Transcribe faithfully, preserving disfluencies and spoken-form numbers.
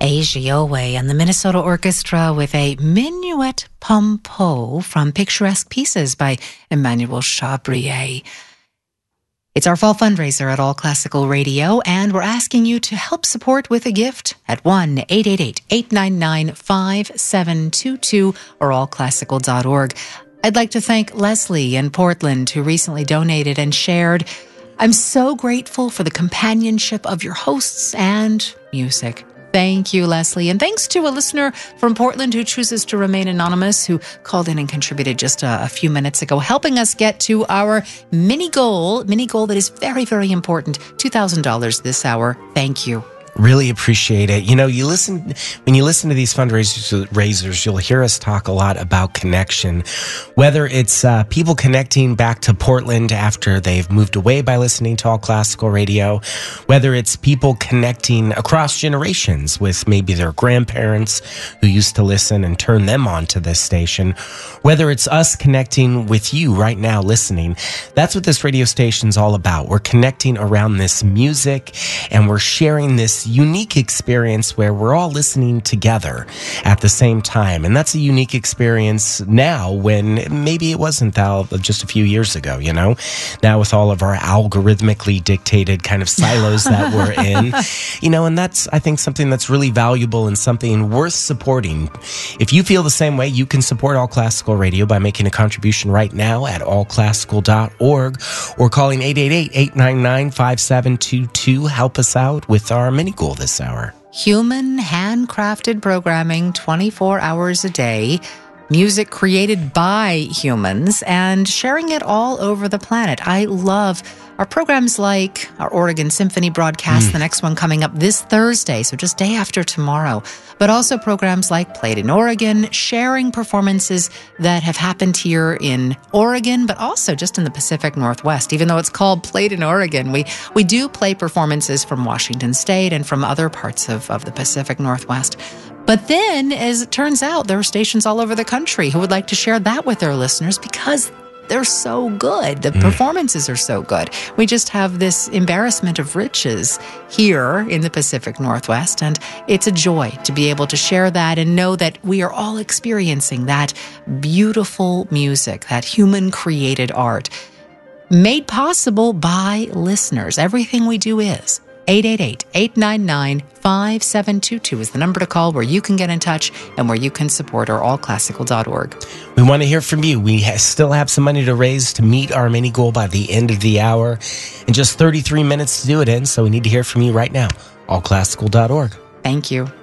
Asiowe and the Minnesota Orchestra with a Minuet Pompo from Picturesque Pieces by Emmanuel Chabrier. It's our fall fundraiser at All Classical Radio, and we're asking you to help support with a gift at one eight eight eight, eight nine nine, five seven two two or all classical dot org. I'd like to thank Leslie in Portland, who recently donated and shared. I'm so grateful for the companionship of your hosts and music. Thank you, Leslie. And thanks to a listener from Portland who chooses to remain anonymous, who called in and contributed just a, a few minutes ago, helping us get to our mini goal, mini goal that is very, very important, two thousand dollars this hour. Thank you. Really appreciate it. You know, you listen when you listen to these fundraisers, you'll hear us talk a lot about connection, whether it's uh, people connecting back to Portland after they've moved away by listening to All Classical Radio, whether it's people connecting across generations with maybe their grandparents who used to listen and turn them on to this station, whether it's us connecting with you right now listening. That's what this radio station's all about. We're connecting around this music, and we're sharing this unique experience where we're all listening together at the same time. And that's a unique experience now when maybe it wasn't that just a few years ago, you know? Now with all of our algorithmically dictated kind of silos that we're in, you know, and that's, I think, something that's really valuable and something worth supporting. If you feel the same way, you can support All Classical Radio by making a contribution right now at all classical dot org or calling eight eight eight, eight nine nine, five seven two two. Help us out with our mini goal this hour. Human handcrafted programming twenty-four hours a day, music created by humans, and sharing it all over the planet. I love our programs like our Oregon Symphony broadcast, mm. the next one coming up this Thursday, so just day after tomorrow, but also programs like Played in Oregon, sharing performances that have happened here in Oregon, but also just in the Pacific Northwest. Even though it's called Played in Oregon, we, we do play performances from Washington State and from other parts of, of the Pacific Northwest. But then, as it turns out, there are stations all over the country who would like to share that with their listeners because they're so good. The mm. performances are so good. We just have this embarrassment of riches here in the Pacific Northwest, and it's a joy to be able to share that and know that we are all experiencing that beautiful music, that human-created art, made possible by listeners. Everything we do is. eight eight eight, eight nine nine, five seven two two is the number to call where you can get in touch and where you can support our all classical dot org. We want to hear from you. We ha- still have some money to raise to meet our mini goal by the end of the hour, and just thirty-three minutes to do it in, so we need to hear from you right now. all classical dot org. Thank you.